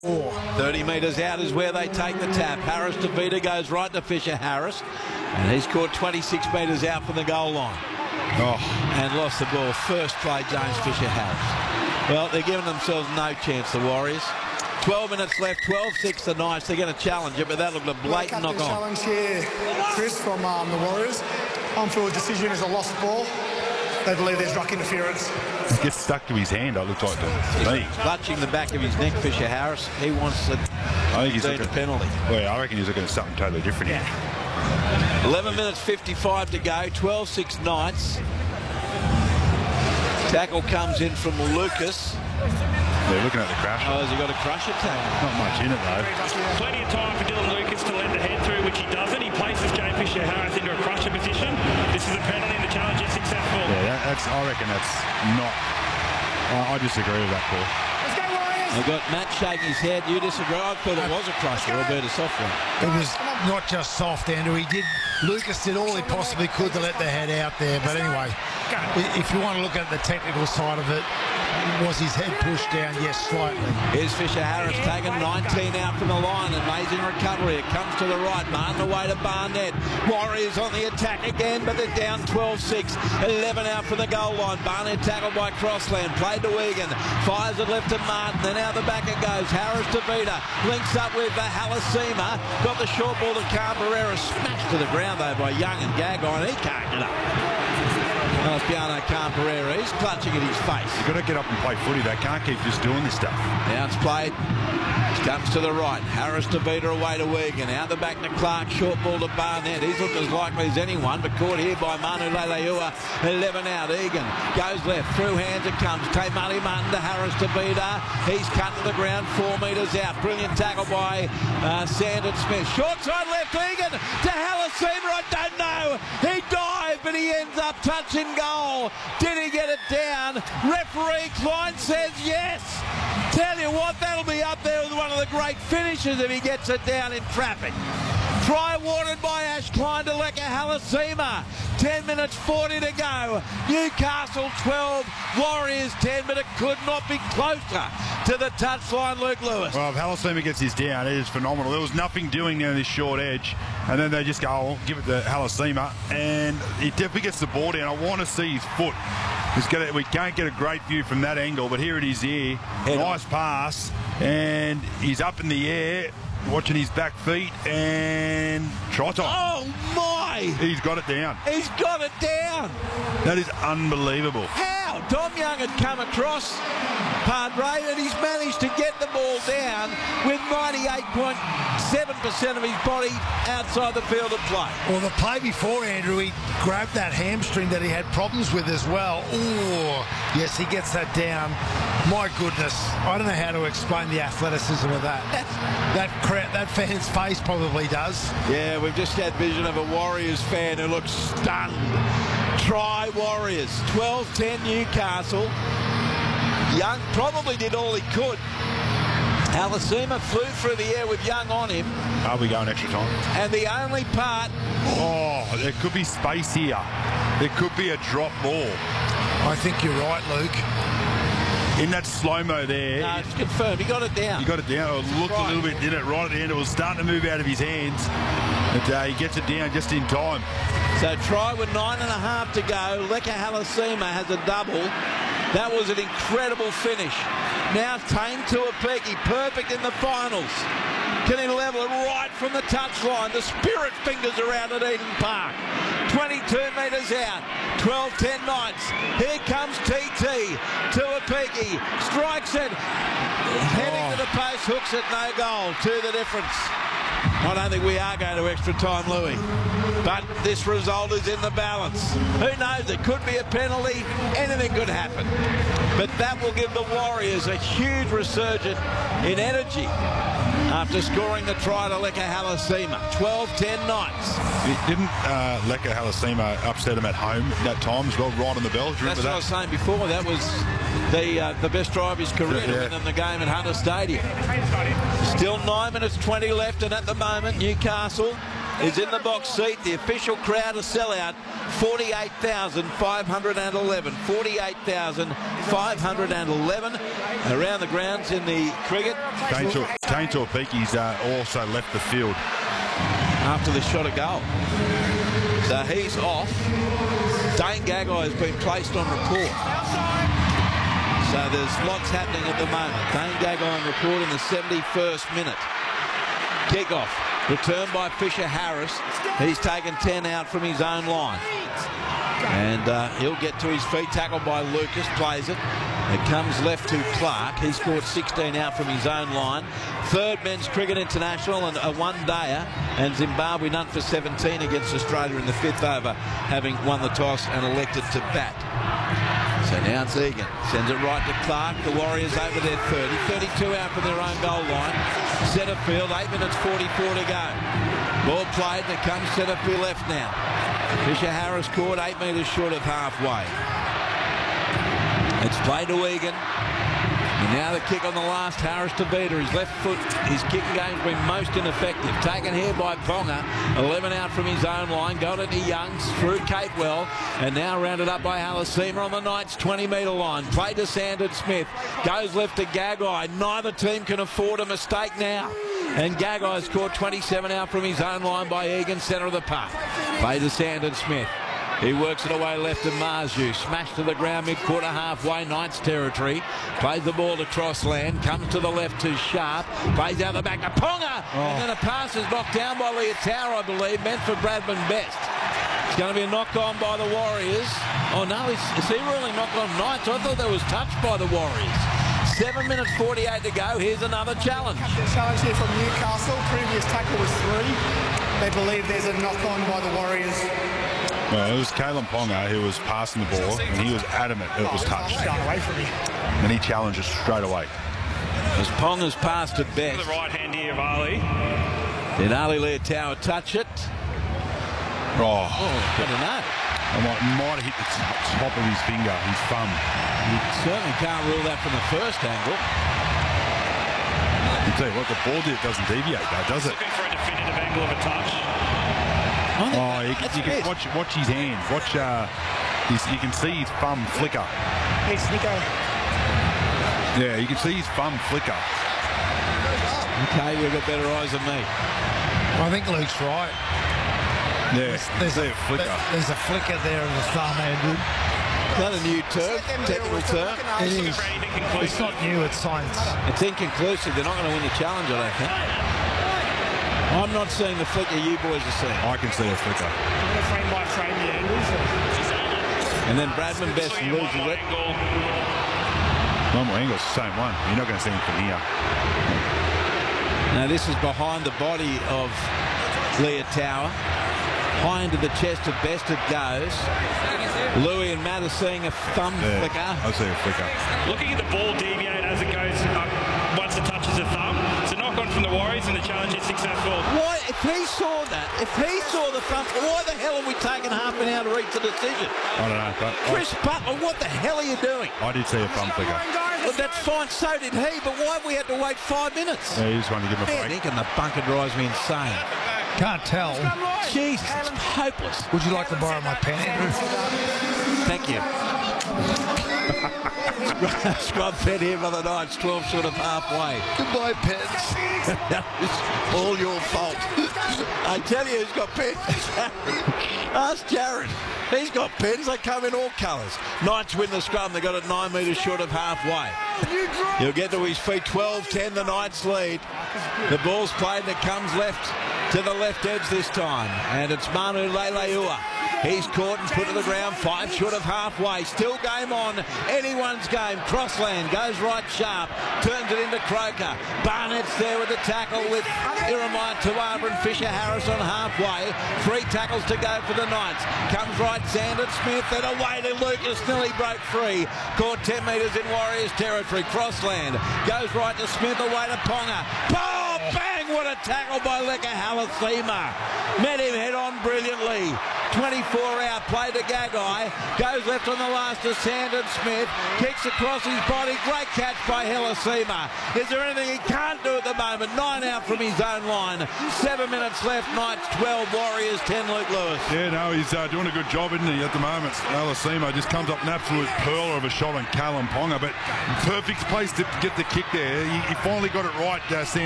30 metres out is where they take the tap. Harris DeVita goes right to Fisher Harris, and he's caught 26 metres out from the goal line. And lost the ball. First play, James Fisher Harris. Well, they're giving themselves no chance, the Warriors. 12 minutes left, 12-6 the Knights. They're going to challenge it, but that looked a blatant knock on. Challenge here, Chris, from the Warriors. On-field decision is a lost ball. They believe there's ruck interference. It gets stuck to his hand, it looks like to me. Clutching the back of his neck, Fisher Harris. He wants a penalty. Well, I reckon he's looking at something totally different here. 11 minutes 55 to go, 12-6 Knights. Tackle comes in from Lucas. They're looking at the crash. Oh, has he got a crusher tackle? Not much in it, though. Plenty of time for Dylan Lucas to let the head through, which he doesn't. He places James Fisher Harris into a crusher position. This is a penalty, and the challenge is successful. Yeah, I reckon that's not... I disagree with that call. I've got Matt shaking his head. You disagree? I thought it was a crusher, albeit a soft one. It was not just soft, Andrew. Lucas did all he possibly could to let the head out there. But anyway, if you want to look at the technical side of it, was his head pushed down? Yes, slightly. Here's Fisher Harris taking 19 out from the line. Amazing recovery. It comes to the right. Martin away to Barnett. Warriors on the attack again, but they're down 12-6. 11 out from the goal line. Barnett tackled by Crossland. Played to Egan. Fires it left to Martin. Then out the back it goes. Harris DeVita links up with Halasima. Got the short ball to Carberera. Smashed to the ground though by Young and Gagai. He can't get up. Piano Carberera, he's clutching at his face. You've got to get up and play footy. They can't keep just doing this stuff. Now it's played. Comes to the right. Harris DeVita away to Egan. Out the back to Clark. Short ball to Barnett. He's looked as likely as anyone, but caught here by Manu Leilua. 11 out. Egan goes left. Through hands it comes. Tamale Martin to Harris DeVita. He's cut to the ground 4 metres out. Brilliant tackle by Sandon Smith. Short side left. Egan to Halasima. I don't know. He dived, but he ends up touching goal. Did he get it down? Referee Klein says yes. Tell you what, that'll be up there with one of the great finishes if he gets it down in traffic. Try awarded by Ash Klein to Leka Halasima. 10 minutes 40 to go. Newcastle 12, Warriors 10, but it could not be closer to the touchline, Luke Lewis. Well, if Halasima gets his down, it is phenomenal. There was nothing doing there in this short edge, and then they just go, oh, give it to Halasima, and he definitely gets the ball down. I want to see his foot. We can't get a great view from that angle, but here it is here. Nice pass, and he's up in the air, watching his back feet, and trot on. Oh, my! He's got it down. He's got it down! That is unbelievable. How? Tom Young had come across Padre, and he's managed to get the ball down with 98.7% of his body outside the field of play. Well, the play before, Andrew, he grabbed that hamstring that he had problems with as well. Oh, yes, he gets that down. My goodness, I don't know how to explain the athleticism of that. That fan's face probably does. Yeah, we've just had vision of a Warriors fan who looks stunned. Try Warriors, 12-10 Newcastle. Young probably did all he could. Halasima flew through the air with Young on him. Are we going extra time? And the only part... Oh, there could be space here. There could be a drop ball. I think you're right, Luke. In that slow-mo there... No, it's confirmed. He got it down. He got it down. It looked a little bit, didn't it? Right at the end. It was starting to move out of his hands. But he gets it down just in time. So try with 9.5 to go. Leka Halasima has a double. That was an incredible finish. Now Tane Tuapiki, perfect in the finals. Can he level it right from the touchline? The spirit fingers around at Eden Park. 22 metres out. 12-10 Knights. Here comes TT. Tuapiki strikes it. Heading to the post, hooks it, no goal. 2 the difference. I don't think we are going to extra time, Louis. But this result is in the balance. Who knows? It could be a penalty. Anything could happen. But that will give the Warriors a huge resurgence in energy after scoring the try to Leka Halasima. 12-10 Knights. Didn't Leka Halasima upset him at home that time as well, right on the bell? That's what I was saying before. That was the best drive of his career to win in the game at Hunter Stadium. Still 9 minutes 20 left, and at the moment Newcastle is in the box seat. The official crowd to sell out, 48,511. 48,511 around the grounds in the cricket. Kane Torpeki's also left the field after the shot of goal. So he's off. Dane Gagai has been placed on report. So there's lots happening at the moment. Dane Gagai on report in the 71st minute. Kick-off. Return by Fisher Harris. He's taken 10 out from his own line. And he'll get to his feet. Tackled by Lucas. Plays it. It comes left to Clark. He scored 16 out from his own line. Third Men's Cricket International and a one-dayer. And Zimbabwe none for 17 against Australia in the 5th over, having won the toss and elected to bat. So now it's Egan. Sends it right to Clark. The Warriors over their 30. 32 out from their own goal line. Centre field, 8 minutes 44 to go. Ball played, and it comes centre field left now. Fisher Harris caught 8 metres short of halfway. It's played to Egan. And now the kick on the last, Harris to Vida. His left foot, his kicking game's been most ineffective. Taken here by Ponga. 11 out from his own line. Got it to Youngs through Capewell. And now rounded up by Halasima on the Knights' 20-metre line. Played to Sandon Smith. Goes left to Gagai. Neither team can afford a mistake now. And Gagai scored 27 out from his own line by Egan, centre of the park. Played to Sandon Smith. He works it away left to Marju. Smashed to the ground mid-quarter halfway, Knights territory. Plays the ball to Crossland. Comes to the left to Sharp. Plays out the back to Ponga. And then a pass is knocked down by Leotaro, I believe, meant for Bradman Best. It's going to be a knock-on by the Warriors. Oh, no, is he really knocked on Knights? I thought that was touched by the Warriors. 7 minutes 48 to go. Here's another challenge. Challenge here from Newcastle. Previous tackle was 3. They believe there's a knock-on by the Warriors. Well, it was Kalen Ponga who was passing the ball, and he was adamant that it was touched. Going away from him. And he challenged it straight away. As Ponga's passed it Best. The right hand here of Ali. Did Ali Leotaro touch it? Oh, I don't know. Might have hit the top of his finger, his thumb. You certainly can't rule that from the first angle. I tell you what, the ball doesn't deviate though, does it? Looking for a definitive angle of a touch. Oh, you can watch his hand. Watch, you can see his thumb flicker. It's Nico. Yeah, you can see his thumb flicker. Okay, you've got better eyes than me. I think Luke's right. Yeah, There's a flicker. There's a flicker there of the thumb, Andrew. Is that a new term? Technical term? It is. It's not new, it's science. It's inconclusive. They're not going to win the challenge, I don't think. I'm not seeing the flicker you boys are seeing. I can see a flicker. Frame by frame, the angles. And then Bradman Best loses it. Normal angle's the same one. You're not going to see him from here. Now this is behind the body of Leotaro. High into the chest of Best it goes. Louis and Matt are seeing a thumb flicker. I see a flicker. Looking at the ball deviate as it goes up once it touches the thumb. It's a knock-on from the Warriors and the challenge is successful. Why, if he saw that, if he saw the thumb, why the hell are we taking half an hour to reach the decision? I don't know. But Chris Butler, what the hell are you doing? I did see a thumb flicker. Well, that's fine, so did he, but why have we had to wait 5 minutes? Yeah, he just wanted to give him a Man, break. Nick and the bunker drives me insane. Can't tell. Jesus, it's hopeless. Would you like to borrow my pen, Andrew? Thank you. Scrub fed here by the Knights, 12 short of halfway. Goodbye, pens. That was all your fault. I tell you who's got pens. Ask Jared. He's got pens. They come in all colours. Knights win the scrum. They got it 9 metres short of halfway. He'll get to his feet. 12-10, the Knights lead. The ball's played and it comes left to the left edge this time. And it's Manu Leilua. He's caught and put to the ground, 5 short of halfway. Still game on, anyone's game. Crossland goes right sharp, turns it into Croker. Barnett's there with the tackle with Iremai Tawaba and Fisher Harris on halfway. 3 tackles to go for the Knights. Comes right Sandon Smith and away to Lucas, nearly broke free. Caught 10 metres in Warriors territory. Crossland goes right to Smith, away to Ponga. Oh, bang! What a tackle by Leka Halasima. Met him head on brilliantly. 24-hour play to Gagai. Goes left on the last to Sandon Smith. Kicks across his body. Great catch by Helasima. Is there anything he can't do at the moment? 9 out from his own line. 7 minutes left. Knights 12, Warriors 10, Luke Lewis. Yeah, no, he's doing a good job, isn't he, at the moment. Helasima just comes up an absolute pearler of a shot on Callum Ponga, but perfect place to get the kick there. He finally got it right,